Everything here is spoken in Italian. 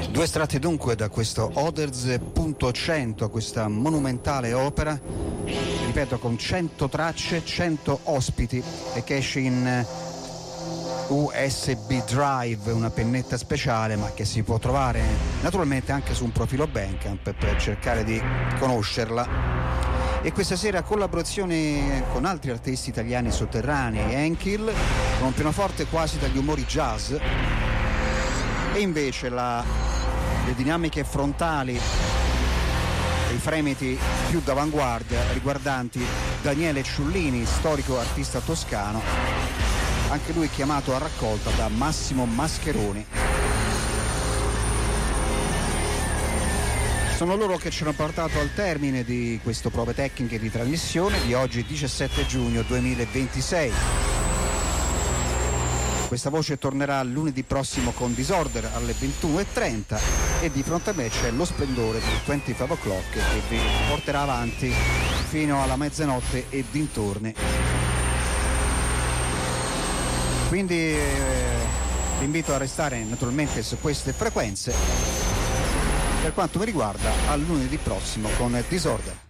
Due estratti dunque da questo Others.100, questa monumentale opera, ripeto, con 100 tracce, 100 ospiti, e che esce in USB Drive, una pennetta speciale, ma che si può trovare naturalmente anche su un profilo Bandcamp per cercare di conoscerla. E questa sera collaborazione con altri artisti italiani sotterranei, Enkill, con un pianoforte quasi dagli umori jazz, e invece le dinamiche frontali e i fremiti più d'avanguardia riguardanti Daniele Ciullini, storico artista toscano, anche lui chiamato a raccolta da Massimo Mascheroni. Sono loro che ci hanno portato al termine di questo prove tecniche di trasmissione di oggi 17 giugno 2026. Questa voce tornerà lunedì prossimo con Disorder alle 21:30 e di fronte a me c'è lo splendore di 25 O'Clock che vi porterà avanti fino alla mezzanotte e dintorni. Quindi vi invito a restare naturalmente su queste frequenze. Per quanto mi riguarda, a lunedì prossimo con Disorder.